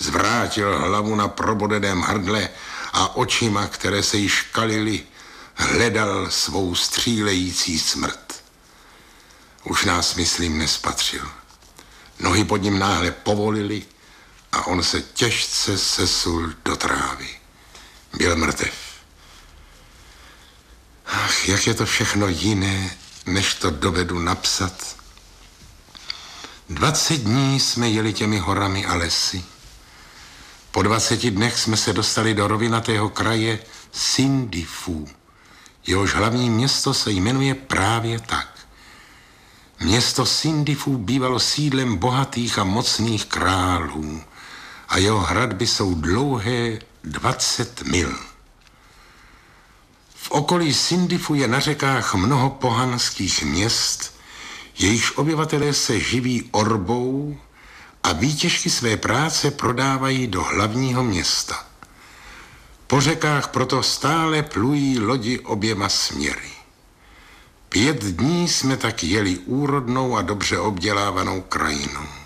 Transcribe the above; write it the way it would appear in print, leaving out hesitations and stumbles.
zvrátil hlavu na probodeném hrdle a očima, které se již kalily, hledal svou střílející smrt. Už nás, myslím, nespatřil. Nohy pod ním náhle povolily a on se těžce sesul do trávy. Byl mrtev. Ach, jak je to všechno jiné, než to dovedu napsat. 20 dní jsme jeli těmi horami a lesy. Po 20 dnech jsme se dostali do rovinatého kraje Sindifů. Jehož hlavní město se jmenuje právě tak. Město Sindifů bývalo sídlem bohatých a mocných králů a jeho hradby jsou dlouhé 20 mil. V okolí Sindifu je na řekách mnoho pohanských měst, jejichž obyvatelé se živí orbou a výtěžky své práce prodávají do hlavního města. Po řekách proto stále plují lodi oběma směry. 5 dní jsme tak jeli úrodnou a dobře obdělávanou krajinou.